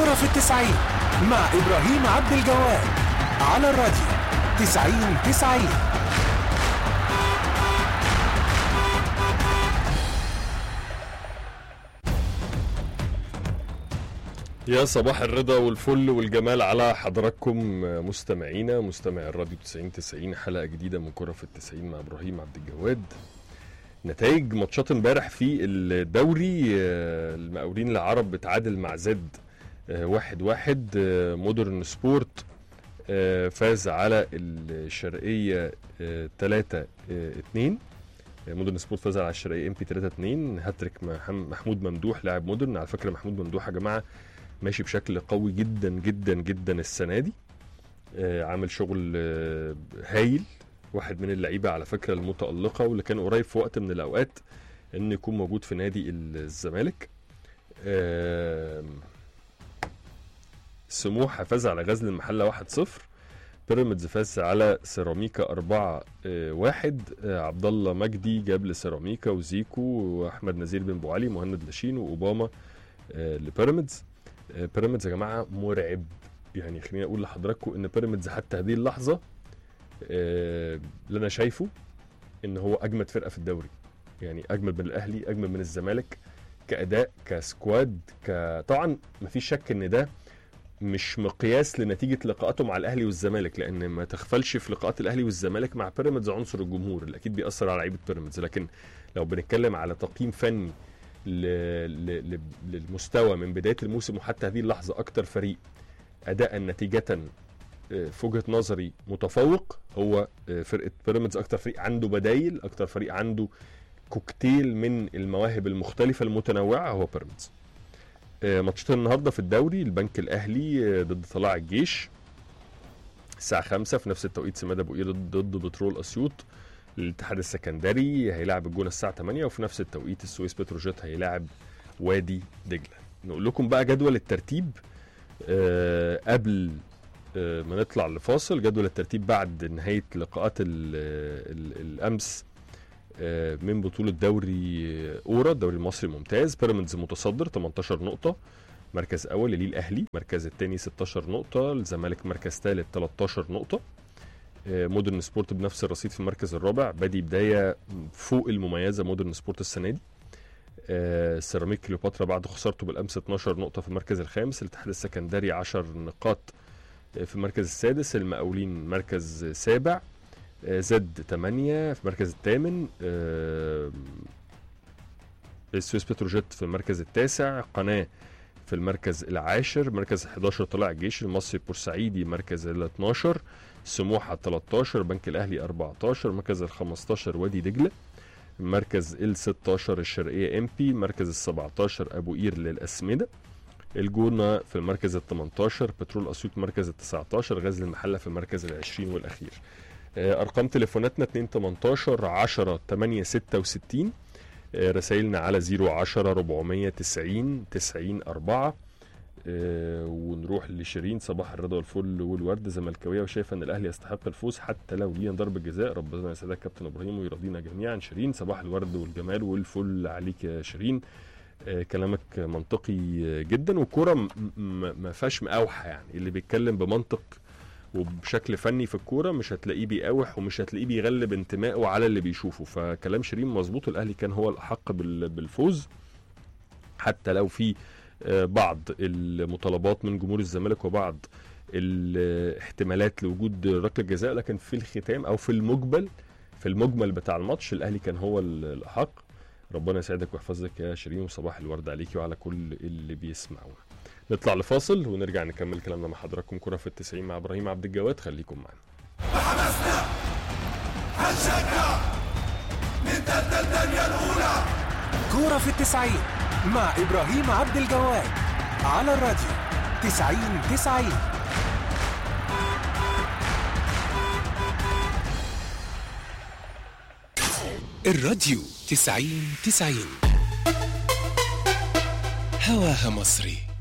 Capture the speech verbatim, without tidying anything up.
كورة في التسعين مع إبراهيم عبد الجواد على الراديو تسعين تسعين. يا صباح الرضا والفل والجمال على حضراتكم مستمعينا مستمع الراديو تسعين تسعين، حلقة جديدة من كرة في التسعين مع إبراهيم عبد الجواد. نتائج ماتشات امبارح في الدوري، المقاولين العرب بتعادل مع زد واحد واحد، مودرن سبورت فاز على الشرقية تلاتة اتنين، مودرن سبورت فاز على الشرقية ام بي تلاتة اتنين، هاتريك محمود ممدوح لاعب مودرن. على فكرة محمود ممدوح يا جماعة ماشي بشكل قوي جدا جدا جدا السنة دي، عامل شغل هايل، واحد من اللعيبة على فكرة المتألقة واللي كان قريب في وقت من الأوقات إن يكون موجود في نادي الزمالك. سموحة فاز على غزل المحلة واحد صفر، بيراميدز فاز على سيراميكا أربعة واحد، عبد الله مجدي جاب لسيراميكا وزيكو وأحمد نزير بن بوعلي مهند لاشين وأوباما لبيراميدز. بيراميدز يا جماعة مرعب، يعني خليني أقول لحضراتكم إن بيراميدز حتى هذه اللحظة اللي أنا شايفه إن هو أجمد فرقة في الدوري، يعني أجمد من الأهلي، أجمد من الزمالك كأداء كسكواد ك... طبعا مفيش شك إن ده مش مقياس لنتيجة لقاءاته مع الأهلي والزمالك، لأن ما تغفلش في لقاءات الأهلي والزمالك مع بيراميدز عنصر الجمهور اللي أكيد بيأثر على لعيبة بيراميدز. لكن لو بنتكلم على تقييم فني ل... ل... للمستوى من بداية الموسم وحتى هذه اللحظة، أكتر فريق أداء نتيجة في وجهة نظري متفوق هو فرقة بيراميدز. أكتر فريق عنده بدايل، أكتر فريق عنده كوكتيل من المواهب المختلفة المتنوعة هو بيراميدز. ماتشات النهارده في الدوري، البنك الأهلي ضد طلائع الجيش الساعة خمسة، في نفس التوقيت سماد أبو قير ضد بترول أسيوط. الاتحاد السكندري هيلاعب الجونة الساعة تمانية، وفي نفس التوقيت السويس بتروجيت هيلاعب وادي دجلة. نقول لكم بقى جدول الترتيب أه قبل أه ما نطلع لفاصل. جدول الترتيب بعد نهاية لقاءات ال ال الأمس أه من بطولة دوري أورا، الدوري المصري الممتاز. بيراميدز متصدر تمنتاشر نقطة، مركز أول ليه الأهلي، مركز الثاني ستاشر نقطة، الزمالك مركز ثالث تلتاشر نقطة. أه مودرن سبورت بنفس الرصيد في المركز الرابع، بادي بداية فوق المميزة مودرن سبورت السنة دي. آه سيراميك كليوباترا بعد خسارته بالامس اتناشر نقطه في المركز الخامس، الاتحاد السكندري عشر نقاط آه في المركز السادس، المقاولين مركز سابع، آه زد تمانية في المركز الثامن، آه السويس بتروجيت في المركز التاسع، قناه في المركز العاشر، مركز حداشر طلائع الجيش، المصري بورسعيدي مركز ال اتناشر، سموحه تلتاشر، بنك الاهلي اربعتاشر، مركز ال خمستاشر وادي دجله، مركز ال ستاشر الشرقية ام بي، مركز ال سبعتاشر ابو قير للأسمدة، الجونة في المركز ال تمنتاشر، بترول اسيوط مركز ال تسعتاشر، غزل المحلة في المركز ال عشرين والاخير. ارقام تليفوناتنا اتنين تمنتاشر عشرة تمانية ستة وستين، رسائلنا على صفر عشرة اربعمية تسعين تسعين اربعة. أه ونروح لشيرين. صباح الرضا والفل والورد، زملكاويه وشايفه ان الاهلي يستحق الفوز حتى لو لينا ضربه جزاء، ربنا يسعدك كابتن ابراهيم ويرضينا جميعا. شيرين صباح الورد والجمال والفل عليك يا شيرين. أه كلامك منطقي جدا، والكوره ما فيهاش مقاوحه، يعني اللي بيتكلم بمنطق وبشكل فني في الكوره مش هتلاقيه بيقاوح ومش هتلاقيه بيغلب انتمائه على اللي بيشوفه. فكلام شيرين مظبوط، الاهلي كان هو الاحق بالفوز حتى لو في بعض المطالبات من جمهور الزمالك وبعض الاحتمالات لوجود ركله جزاء، لكن في الختام او في المجمل في المجمل بتاع الماتش الاهلي كان هو الاحق. ربنا يسعدك ويحفظك يا شيرين، وصباح الورد عليكي وعلى كل اللي بيسمعونا. نطلع لفاصل ونرجع نكمل كلامنا مع حضراتكم. كرة في التسعين مع ابراهيم عبد الجواد، خليكم معنا. حماسنا هنشجع نبدأ الدنيا الاولى. كرة في التسعين مع إبراهيم عبد الجواد على الراديو تسعين تسعين. الراديو تسعين تسعين هواها مصري.